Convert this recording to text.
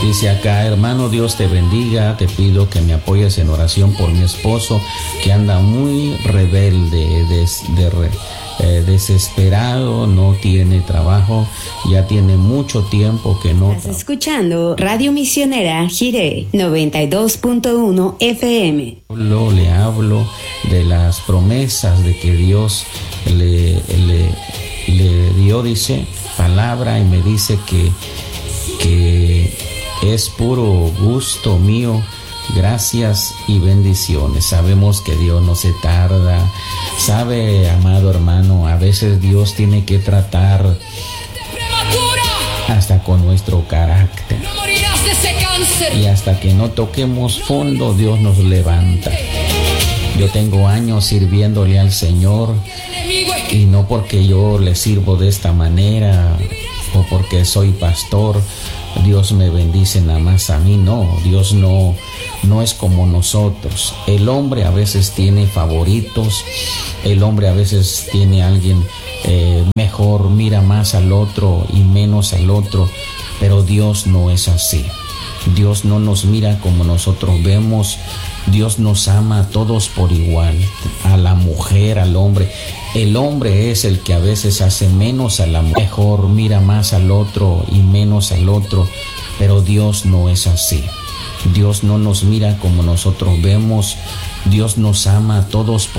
Dice acá: hermano, Dios te bendiga, te pido que me apoyes en oración por mi esposo que anda muy rebelde, desesperado, no tiene trabajo, ya tiene mucho tiempo que no. Estás escuchando Radio Misionera Jiré 92.1 FM. Le hablo de las promesas de que Dios le dio, dice, palabra, y me dice que es puro gusto mío. Gracias y bendiciones. Sabemos que Dios no se tarda. Sabe, amado hermano, a veces Dios tiene que tratar hasta con nuestro carácter. Y hasta que no toquemos fondo, Dios nos levanta. Yo tengo años sirviéndole al Señor, y no porque yo le sirvo de esta manera o porque soy pastor, Dios me bendice nada más a mí. No, Dios no es como nosotros. El hombre a veces tiene favoritos, el hombre a veces tiene a alguien mejor, mira más al otro y menos al otro, pero Dios no es así. Dios no nos mira como nosotros vemos. Dios nos ama a todos por igual, a la mujer, al hombre. El hombre es el que a veces hace menos a la mujer, mejor mira más al otro y menos al otro, pero Dios no es así. Dios no nos mira como nosotros vemos. Dios nos ama a todos por